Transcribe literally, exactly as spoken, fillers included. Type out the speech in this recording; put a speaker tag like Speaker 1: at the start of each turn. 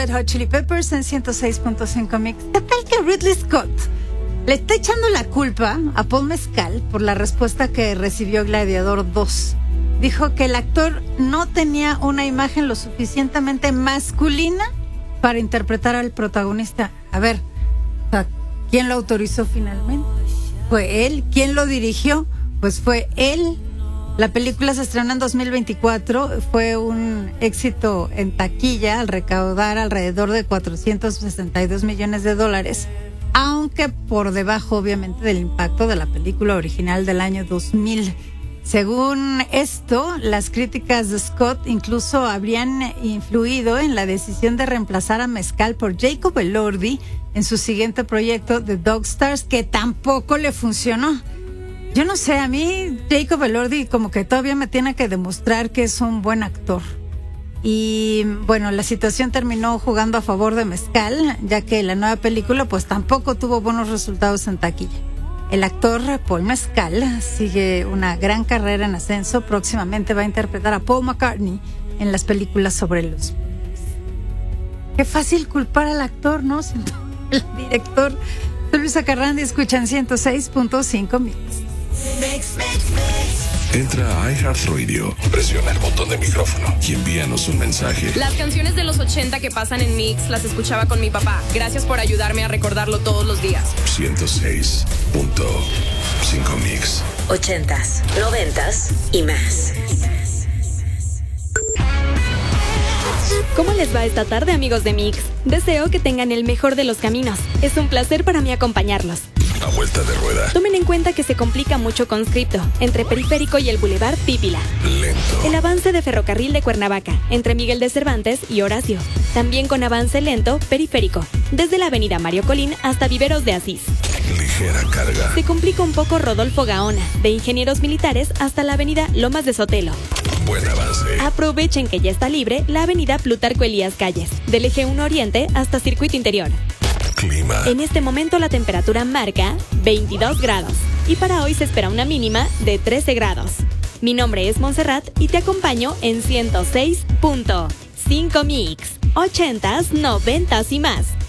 Speaker 1: Red Hot Chili Peppers en ciento seis punto cinco Mix. ¿Qué tal que Ridley Scott le está echando la culpa a Paul Mescal por la respuesta que recibió Gladiador dos? Dijo que el actor no tenía una imagen lo suficientemente masculina para interpretar al protagonista. A ver, o sea, ¿quién lo autorizó finalmente? ¿Fue él? ¿Quién lo dirigió? Pues fue él. La película se estrenó en dos mil veinticuatro, fue un éxito en taquilla al recaudar alrededor de cuatrocientos sesenta y dos millones de dólares, aunque por debajo obviamente del impacto de la película original del año dos mil. Según esto, las críticas de Scott incluso habrían influido en la decisión de reemplazar a Mescal por Jacob Elordi en su siguiente proyecto, The Dog Stars, que tampoco le funcionó. Yo no sé, a mí Jacob Elordi como que todavía me tiene que demostrar que es un buen actor. Y bueno, la situación terminó jugando a favor de Mescal, ya que la nueva película pues tampoco tuvo buenos resultados en taquilla. El actor Paul Mescal sigue una gran carrera en ascenso. Próximamente va a interpretar a Paul McCartney en las películas sobre los... Qué fácil culpar al actor, ¿no? Siendo el director. Soy Luisa Carrandi, escuchan ciento seis punto cinco Mix.
Speaker 2: Entra a iHeartRadio, presiona el botón de micrófono y envíanos un mensaje.
Speaker 3: Las canciones de los ochenta que pasan en Mix las escuchaba con mi papá. Gracias por ayudarme a recordarlo todos los días.
Speaker 2: ciento seis punto cinco Mix.
Speaker 4: Ochentas, noventas y más.
Speaker 5: ¿Cómo les va esta tarde, amigos de Mix? Deseo que tengan el mejor de los caminos. Es un placer para mí acompañarlos.
Speaker 2: A vuelta de rueda.
Speaker 5: Tomen en cuenta que se complica mucho conscripto, entre Periférico y el Boulevard Pípila.
Speaker 2: Lento.
Speaker 5: El avance de Ferrocarril de Cuernavaca, entre Miguel de Cervantes y Horacio. También con avance lento, Periférico, desde la avenida Mario Colín hasta Viveros de Asís.
Speaker 2: Ligera carga.
Speaker 5: Se complica un poco Rodolfo Gaona, de Ingenieros Militares hasta la avenida Lomas de Sotelo.
Speaker 2: Buen avance.
Speaker 5: Aprovechen que ya está libre la avenida Plutarco Elías Calles, del eje uno Oriente hasta Circuito Interior.
Speaker 2: Clima.
Speaker 5: En este momento la temperatura marca veintidós grados y para hoy se espera una mínima de trece grados. Mi nombre es Montserrat y te acompaño en ciento seis punto cinco Mix, ochentas, noventas y más.